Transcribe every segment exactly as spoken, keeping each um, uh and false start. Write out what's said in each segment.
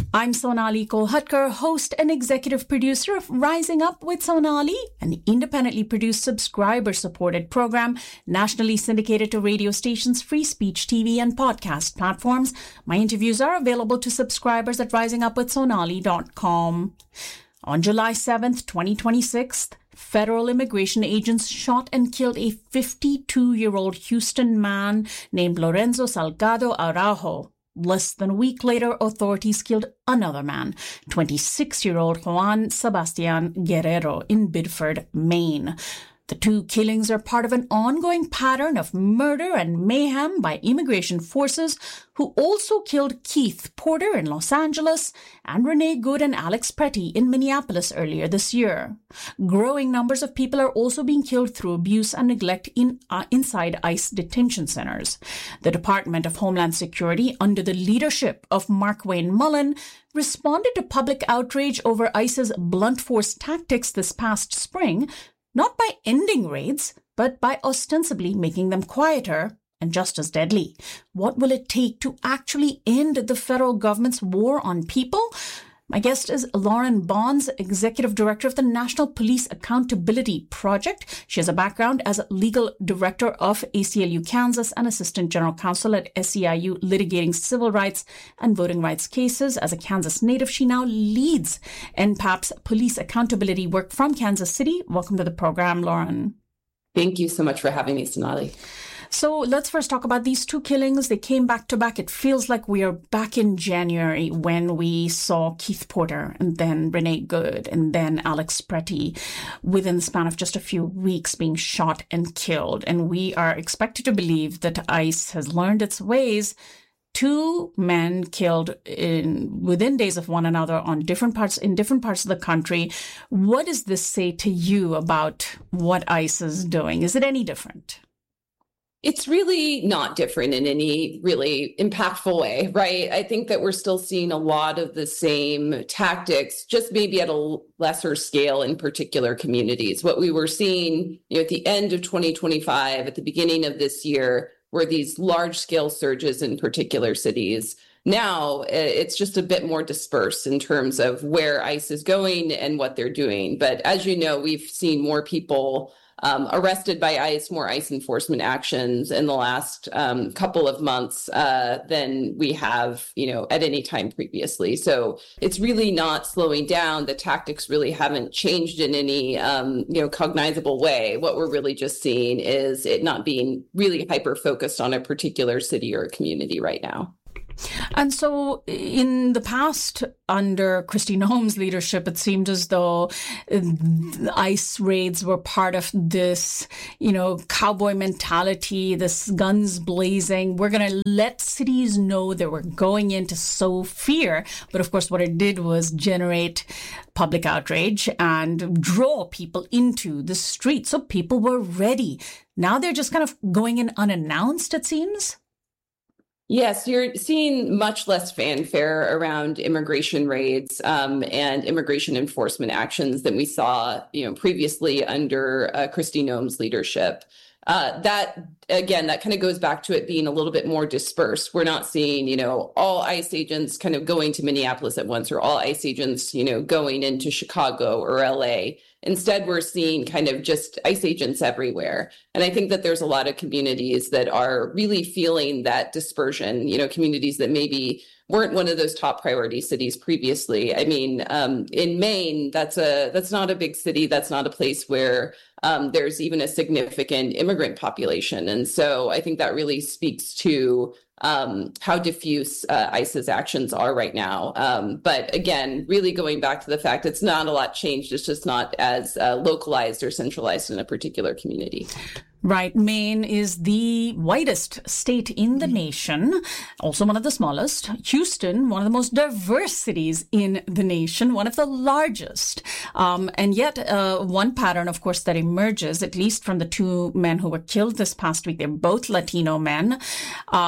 I'm Sonali Kolhatkar, host and executive producer of Rising Up with Sonali, an independently produced, subscriber-supported program nationally syndicated to radio stations, free speech T V, and podcast platforms. My interviews are available to subscribers at rising up with sonali dot com. On July seventh, twenty twenty-six, federal immigration agents shot and killed a fifty-two-year-old Houston man named Lorenzo Salgado Araujo. Less than a week later, authorities killed another man, twenty-six-year-old Juan Sebastian Guerrero in Biddeford, Maine. The two killings are part of an ongoing pattern of murder and mayhem by immigration forces who also killed Keith Porter in Los Angeles and Renee Good and Alex Pretty in Minneapolis earlier this year. Growing numbers of people are also being killed through abuse and neglect in uh, inside ICE detention centers. The Department of Homeland Security, under the leadership of Markwayne Mullin, responded to public outrage over ICE's blunt force tactics this past spring, not by ending raids, but by ostensibly making them quieter and just as deadly. What will it take to actually end the federal government's war on people? My guest is Lauren Bonds, Executive Director of the National Police Accountability Project. She has a background as Legal Director of A C L U Kansas and Assistant General Counsel at S E I U, litigating civil rights and voting rights cases. As a Kansas native, she now leads N P A P's police accountability work from Kansas City. Welcome to the program, Lauren. Thank you so much for having me, Sonali. So let's first talk about these two killings. They came back to back. It feels like we are back in January when we saw Keith Porter and then Renee Good and then Alex Pretty within the span of just a few weeks being shot and killed. And we are expected to believe that ICE has learned its ways. Two men killed in within days of one another on different parts in different parts of the country. What does this say to you about what ICE is doing? Is it any different? It's really not different in any really impactful way, right? I think that we're still seeing a lot of the same tactics, just maybe at a lesser scale in particular communities. What we were seeing, you know, at the end of twenty twenty-five, at the beginning of this year, were these large-scale surges in particular cities. Now, it's just a bit more dispersed in terms of where ICE is going and what they're doing. But as you know, we've seen more people Um, arrested by ICE, more ICE enforcement actions in the last um, couple of months uh, than we have, you know, at any time previously. So it's really not slowing down. The tactics really haven't changed in any, um, you know, cognizable way. What we're really just seeing is it not being really hyper-focused on a particular city or a community right now. And so in the past, under Kristi Noem's leadership, it seemed as though ICE raids were part of this, you know, cowboy mentality, this guns blazing. We're going to let cities know that we're going in to sow fear. But of course, what it did was generate public outrage and draw people into the street. So people were ready. Now they're just kind of going in unannounced, it seems. Yes, you're seeing much less fanfare around immigration raids um, and immigration enforcement actions than we saw, you know, previously under uh, Kristi Noem's leadership. Uh, that, again, that kind of goes back to it being a little bit more dispersed. We're not seeing, you know, all ICE agents kind of going to Minneapolis at once, or all ICE agents, you know, going into Chicago or L A. Instead, we're seeing kind of just ICE agents everywhere. And I think that there's a lot of communities that are really feeling that dispersion, you know, communities that maybe weren't one of those top priority cities previously. I mean, um, in Maine, that's a that's not a big city. That's not a place where um, there's even a significant immigrant population. And so I think that really speaks to um, how diffuse uh, ICE's actions are right now. Um, but again, really going back to the fact it's not a lot changed. It's just not as uh, localized or centralized in a particular community. Right. Maine is the whitest state in the nation, also one of the smallest. Houston, one of the most diverse cities in the nation, one of the largest. Um, and yet uh, one pattern, of course, that emerges, at least from the two men who were killed this past week, they're both Latino men. Uh, and if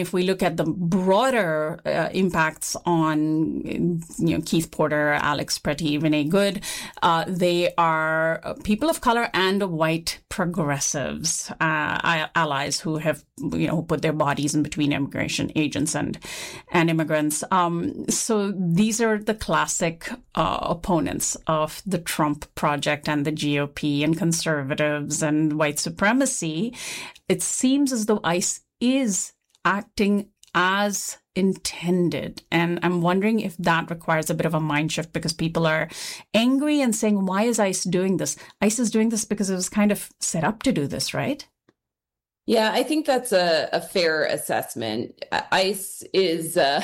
if we look at the broader uh, impacts on, you know, Keith Porter, Alex Pretty, Renee Good, uh, they are people of color and white progressives, uh, allies who have, you know, put their bodies in between immigration agents and and immigrants. Um, so these are the classic uh, opponents of the Trump project and the G O P and conservatives and white supremacy. It seems as though ICE is acting as intended. And I'm wondering if that requires a bit of a mind shift, because people are angry and saying, why is ICE doing this? ICE is doing this because it was kind of set up to do this, right? Yeah, I think that's a, a fair assessment. ICE is uh,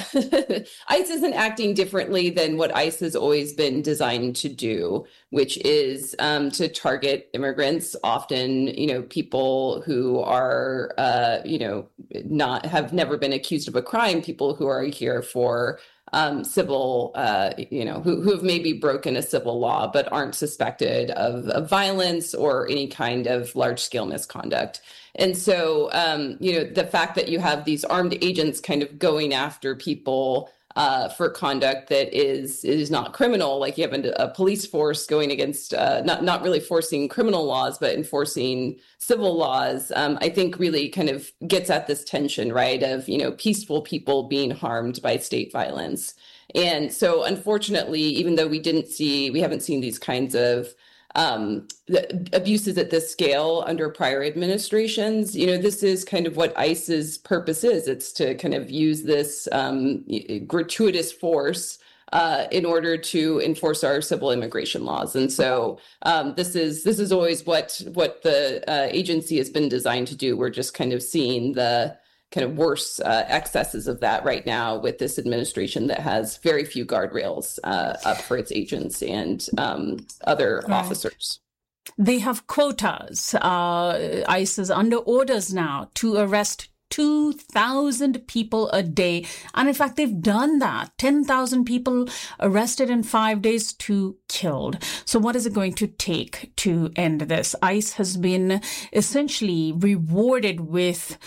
ICE isn't acting differently than what ICE has always been designed to do, which is um, to target immigrants, often, you know, people who are, uh, you know, not have never been accused of a crime, people who are here for um, civil, uh, you know, who, who have maybe broken a civil law, but aren't suspected of, of violence or any kind of large scale misconduct. And so, um, you know, the fact that you have these armed agents kind of going after people uh, for conduct that is is not criminal, like you have a, a police force going against uh, not not really forcing criminal laws, but enforcing civil laws, um, I think really kind of gets at this tension, right, of, you know, peaceful people being harmed by state violence. And so, unfortunately, even though we didn't see, we haven't seen these kinds of Um, the abuses at this scale under prior administrations, you know, this is kind of what ICE's purpose is. It's to kind of use this um, gratuitous force uh, in order to enforce our civil immigration laws. And so um, this is this is always what what the uh, agency has been designed to do. We're just kind of seeing the kind of worse uh, excesses of that right now with this administration that has very few guardrails uh, up for its agents and um, other right. officers. They have quotas. Uh, ICE is under orders now to arrest two thousand people a day. And in fact, they've done that. ten thousand people arrested in five days, two killed. So what is it going to take to end this? ICE has been essentially rewarded with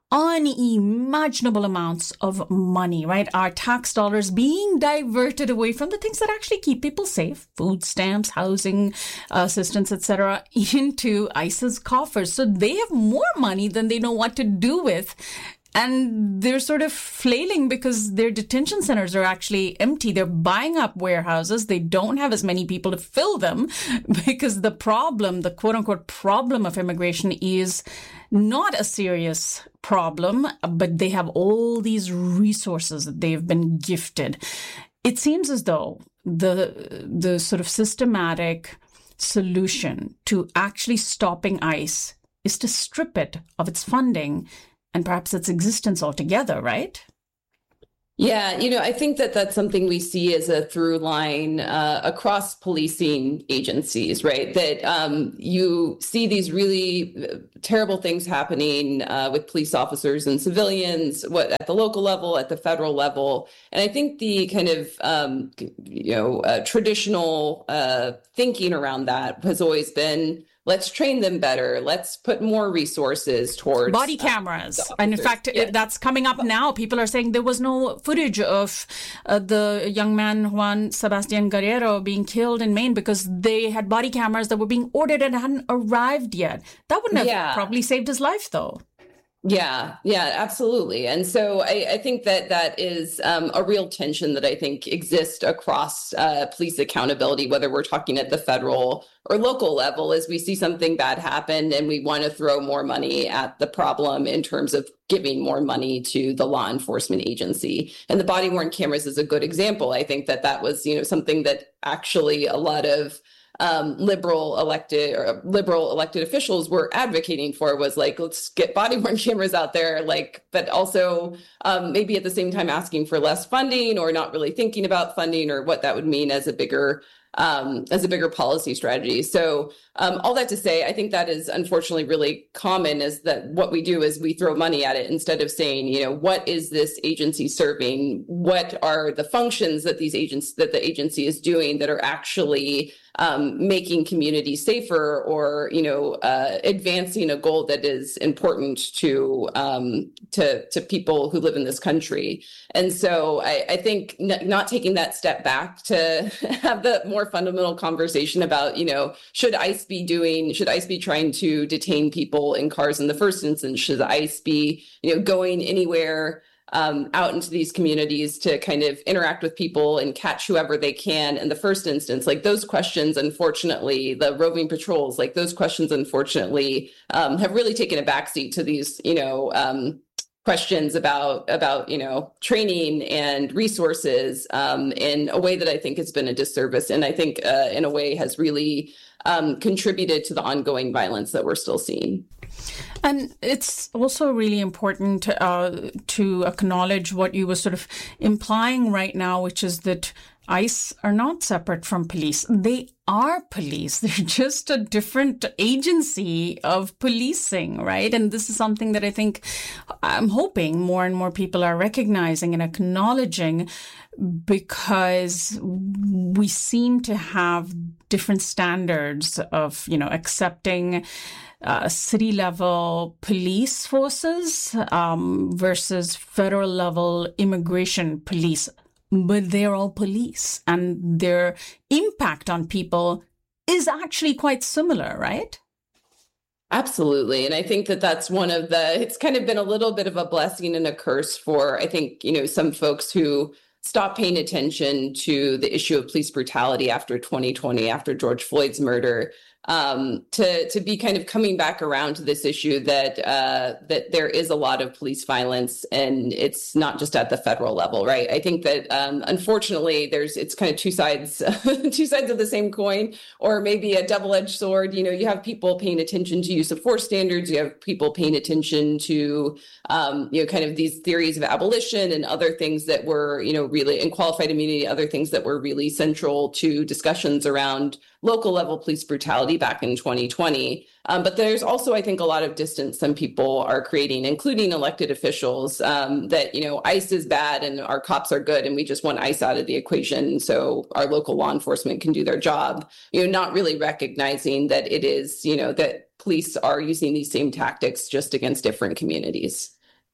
unimaginable amounts of money, right? Our tax dollars being diverted away from the things that actually keep people safe, food stamps, housing assistance, et cetera, into ICE's coffers. So they have more money than they know what to do with. And they're sort of flailing because their detention centers are actually empty. They're buying up warehouses. They don't have as many people to fill them because the problem, the quote unquote problem of immigration is not a serious problem, but they have all these resources that they've been gifted. It seems as though the, the sort of systematic solution to actually stopping ICE is to strip it of its funding and perhaps its existence altogether, right? Yeah, you know, I think that that's something we see as a through line uh, across policing agencies, right? That um, you see these really terrible things happening uh, with police officers and civilians, what at the local level, at the federal level. And I think the kind of, um, you know, uh, traditional uh, thinking around that has always been, let's train them better. Let's put more resources towards body cameras. Uh, and in fact, yeah. that's coming up now. People are saying there was no footage of uh, the young man, Juan Sebastian Guerrero, being killed in Maine because they had body cameras that were being ordered and hadn't arrived yet. That wouldn't have yeah. probably saved his life, though. Yeah, yeah, absolutely. And so I, I think that that is um, a real tension that I think exists across uh, police accountability, whether we're talking at the federal or local level, as we see something bad happen and we want to throw more money at the problem in terms of giving more money to the law enforcement agency. And the body worn cameras is a good example. I think that that was, you know, something that actually a lot of Um, liberal elected or liberal elected officials were advocating for, was like, let's get body worn cameras out there, like, but also um, maybe at the same time asking for less funding or not really thinking about funding or what that would mean as a bigger um, as a bigger policy strategy. So um, all that to say, I think that is unfortunately really common, is that what we do is we throw money at it instead of saying, you know, what is this agency serving? What are the functions that these agents that the agency is doing that are actually um, making communities safer, or, you know, uh, advancing a goal that is important to um, to to people who live in this country. And so I, I think n- not taking that step back to have the more fundamental conversation about, you know, should ICE be doing, should ICE be trying to detain people in cars in the first instance? Should ICE be, you know, going anywhere Um, out into these communities to kind of interact with people and catch whoever they can in the first instance? Like, those questions, unfortunately, the roving patrols, like those questions, unfortunately, um, have really taken a backseat to these, you know, um, questions about, about, you know, training and resources um, in a way that I think has been a disservice. And I think uh, in a way has really um, contributed to the ongoing violence that we're still seeing. And it's also really important uh, to acknowledge what you were sort of implying right now, which is that ICE are not separate from police. They are police. They're just a different agency of policing, right? And this is something that I think I'm hoping more and more people are recognizing and acknowledging, because we seem to have different standards of, you know, accepting Uh, city level police forces um, versus federal level immigration police. But they're all police, and their impact on people is actually quite similar, right? Absolutely. And I think that that's one of the, it's kind of been a little bit of a blessing and a curse for, I think, you know, some folks who stopped paying attention to the issue of police brutality after twenty twenty, after George Floyd's murder. Um, to to be kind of coming back around to this issue that uh, that there is a lot of police violence, and it's not just at the federal level, right? I think that um, unfortunately, there's it's kind of two sides two sides of the same coin, or maybe a double-edged sword. You know, you have people paying attention to use of force standards, you have people paying attention to um, you know, kind of these theories of abolition and other things that were, you know, really, and qualified immunity, other things that were really central to discussions around local level police brutality back in twenty twenty. Um, but there's also, I think, a lot of distance some people are creating, including elected officials, um, that, you know, ICE is bad and our cops are good and we just want ICE out of the equation so our local law enforcement can do their job, you know, not really recognizing that it is, you know, that police are using these same tactics just against different communities.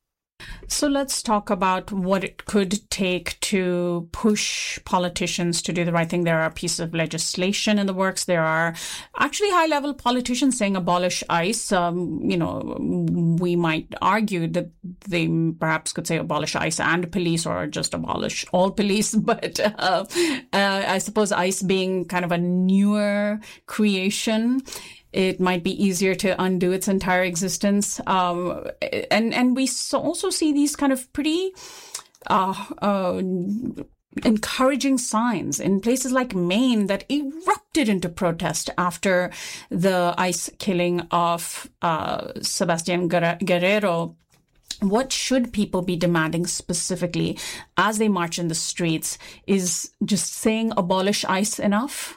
So let's talk about what it could take to push politicians to do the right thing. There are pieces of legislation in the works. There are actually high-level politicians saying abolish ICE. Um, you know, we might argue that they perhaps could say abolish ICE and police, or just abolish all police. But uh, uh, I suppose ICE being kind of a newer creation, it might be easier to undo its entire existence. Um, and, and we so also see these kind of pretty uh, uh, encouraging signs in places like Maine that erupted into protest after the ICE killing of uh, Sebastian Guerrero. What should people be demanding specifically as they march in the streets? Is just saying abolish ICE enough?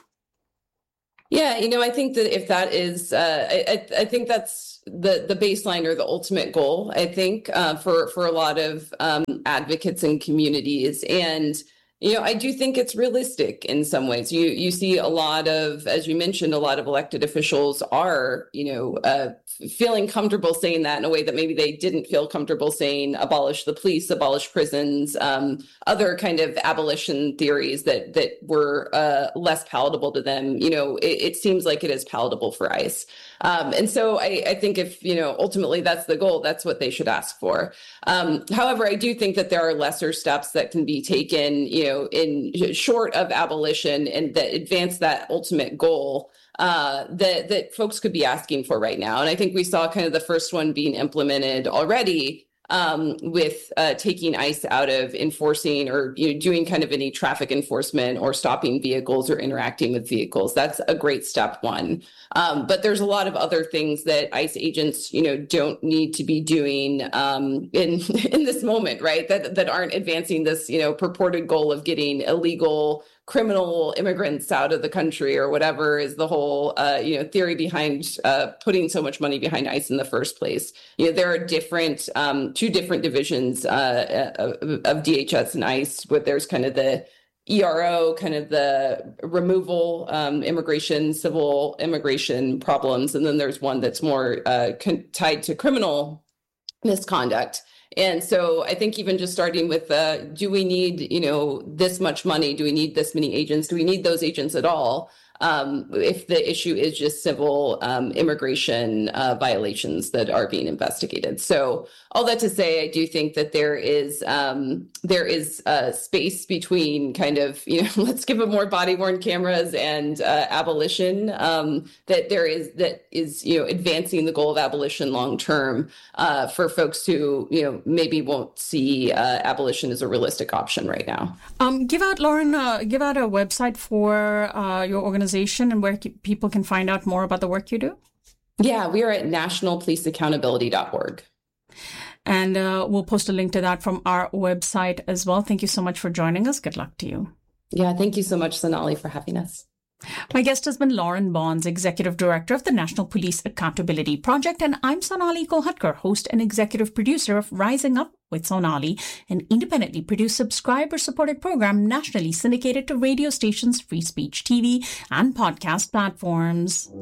Yeah, you know, I think that if that is, uh, I, I think that's the the baseline or the ultimate goal, I think, uh, for, for a lot of um, advocates and communities. And, you know, I do think it's realistic in some ways. You you see a lot of, as you mentioned, a lot of elected officials are, you know, uh, feeling comfortable saying that in a way that maybe they didn't feel comfortable saying abolish the police, abolish prisons, um, other kind of abolition theories that that were uh, less palatable to them. You know, it, it seems like it is palatable for ICE. Um, and so I, I think if, you know, ultimately that's the goal, that's what they should ask for. Um, however, I do think that there are lesser steps that can be taken, you know, in short of abolition and that advance that ultimate goal uh, that, that folks could be asking for right now. And I think we saw kind of the first one being implemented already um, with uh, taking ICE out of enforcing or, you know, doing kind of any traffic enforcement or stopping vehicles or interacting with vehicles. That's a great step one. Um, but there's a lot of other things that ICE agents, you know, don't need to be doing um, in in this moment, right? That that aren't advancing this, you know, purported goal of getting illegal criminal immigrants out of the country or whatever is the whole, uh, you know, theory behind uh, putting so much money behind ICE in the first place. You know, there are different, um, two different divisions uh, of, of D H S and ICE, but there's kind of the E R O, kind of the removal, um, immigration, civil immigration problems. And then there's one that's more uh, con- tied to criminal misconduct. And so I think even just starting with, uh, do we need, you know, this much money? Do we need this many agents? Do we need those agents at all? Um, if the issue is just civil um, immigration uh, violations that are being investigated. So all that to say, I do think that there is um, there is a space between kind of, you know, let's give them more body-worn cameras and uh, abolition, um, that there is that is, you know, advancing the goal of abolition long-term uh, for folks who, you know, maybe won't see uh, abolition as a realistic option right now. Um, give out, Lauren, uh, give out a website for uh, your organization and where people can find out more about the work you do. Yeah, we are at national police accountability dot org. And uh, we'll post a link to that from our website as well. Thank you so much for joining us. Good luck to you. Yeah, thank you so much, Sonali, for having us. My guest has been Lauren Bonds, Executive Director of the National Police Accountability Project, and I'm Sonali Kolhatkar, host and executive producer of Rising Up with Sonali, an independently produced subscriber-supported program nationally syndicated to radio stations, free speech T V, and podcast platforms.